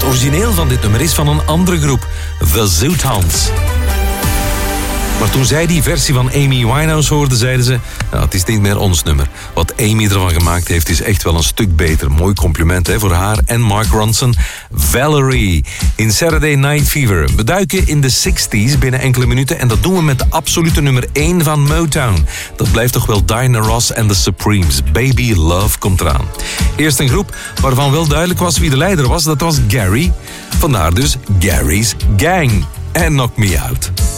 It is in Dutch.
origineel van dit nummer is van een andere groep, The Zoothounds. Maar toen zij die versie van Amy Winehouse hoorden, zeiden ze... Nou, het is niet meer ons nummer. Wat Amy ervan gemaakt heeft, is echt wel een stuk beter. Mooi compliment hè, voor haar en Mark Ronson. Valerie in Saturday Night Fever. We duiken in de 60s binnen enkele minuten... en dat doen we met de absolute nummer 1 van Motown. Dat blijft toch wel Diana Ross en The Supremes. Baby Love komt eraan. Eerst een groep waarvan wel duidelijk was wie de leider was. Dat was Gary. Vandaar dus Gary's Gang. En Knock Me Out.